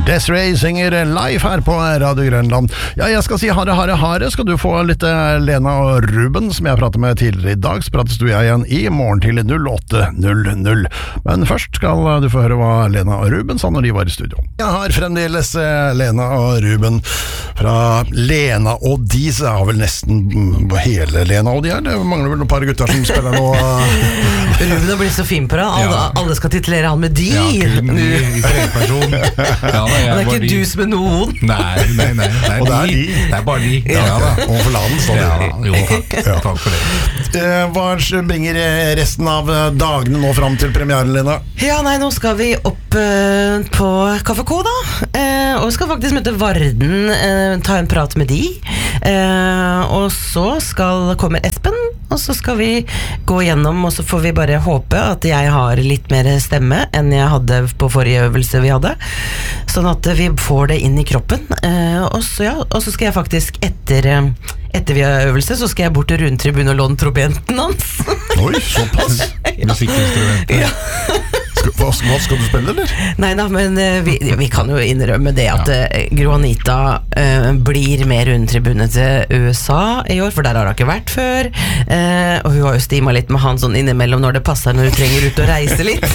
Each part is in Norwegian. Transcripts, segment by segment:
Desiree synger live her på Radio Grønland. Ja, jeg skal si hare, skal du få litt Lena og Ruben, som jeg pratet med tidligere i dag, så prates du jeg igjen i morgen til 08:00. Men først skal du få høre hva Lena og Ruben sa når de var i studio. Jeg har fremdeles Lena og Ruben fra Lena og de, så jeg har vel nesten hele Lena og de her. Det mangler vel noen par gutter som spiller nå. Ruben har blitt så fin på det. Alle skal titulere han med de. Ja, kun i tredjeperson. Ja, det er ikke du som er noen. Nei. Og det er de. Det er bare de. Ja da. Og for laden står det. Jo, takk for det. Hva bringer resten av dagene nå frem til premieren, Lena? Ja, nå skal vi opp på Kaffe K da. Og vi skal faktisk møte Varden, ta en prat med de. Og så kommer Espen, og så skal vi gå gjennom, og så får vi bare håpe at jeg har litt mer stemme enn jeg hadde på forrige øvelse vi hadde, sånn at vi får det inn i kroppen. Og så skal jeg faktisk etter vi har øvelse, så skal jeg bort til rundtribunen og låne trompeten hans. Oi, såpass. Musikkinstrumentet. Ja. Hva skal du spille, eller? Neida, men vi kan jo innrømme det at Gro Anita blir med rundtribune til USA i år, for der har hun ikke vært før, og hun har jo stimet litt med han sånn innimellom når det passer, når hun trenger ut og reise litt.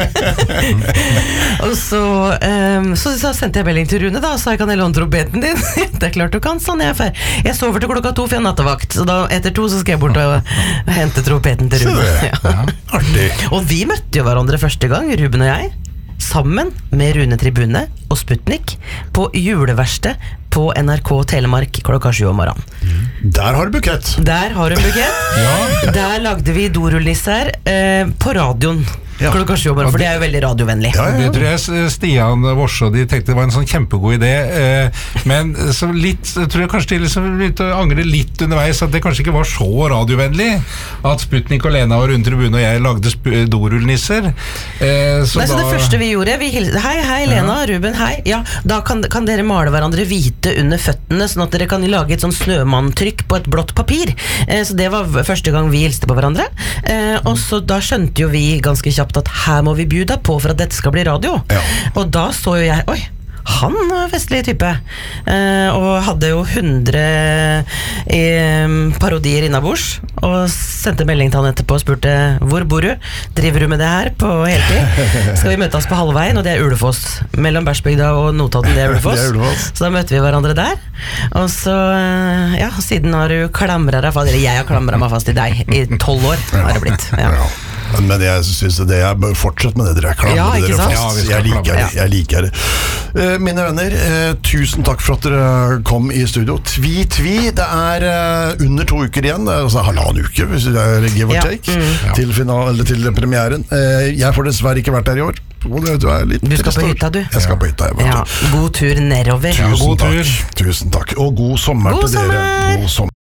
Og så sendte jeg melding til Rune da, så jeg kan låne trompeten din. Det er klart du kan, sånn jeg er ferdig. Jeg sover til 2:00 for jeg har nattevakt, så da etter 2 så skal jeg bort og hente trompeten til Rune. Ja. Artig. Og vi møtte jo hverandre første gang, Ruben og jeg, sammen med Rune Tribune og Sputnik på juleverksted på NRK Telemark klokka 7 om morgenen. Der har du bukett. Der har du en bukett. Der lagde vi dorullnisser på radioen. Klokka 7 om morgenen, for det er jo veldig radiovennlig. Det tror jeg Stian Vorse og de tenkte det var en sånn kjempegod idé, men så tror jeg kanskje de liksom begynte å angre litt underveis at det kanskje ikke var så radiovennlig at Sputnik og Lena og Rune Tribune og jeg lagde dorullnisser. Så det første vi gjorde, vi hilste, hei Lena, Ruben, hei. Ja, da kan dere male hverandre hvite under føttene, sånn at dere kan lage et sånn snømanntrykk på et blått papir. Så det var første gang vi hilste på hverandre. Og så da skjønte jo vi ganske kjapt at her må vi bjuda på for at dette skal bli radio. Og da så jo jeg, oi, han var festlig type, og hadde jo 100 parodier innabords, og sendte melding til han etterpå og spurte, hvor bor du? Driver du med det her på heltid? Skal vi møte oss på halvveien, og det er Ulefoss. Mellom Bersbygda og Notodden, det er Ulefoss. Så da møtte vi hverandre der, og så, siden har du klamret deg fast, eller jeg har klamret meg fast i deg, i 12 år har det blitt. Men jeg synes det jeg bør fortsette med det dere klamrer dere fast. Jeg liker det. Mine venner, tusen takk for at dere kom i studio. Tvi, det er under 2 uker igjen, altså 1,5 uke hvis det er give or take, til premieren. Jeg får dessverre ikke vært der i år. Du skal på hytta, du. Jeg skal på hytta, God tur nedover. Tusen takk. Og god sommer til dere. God sommer.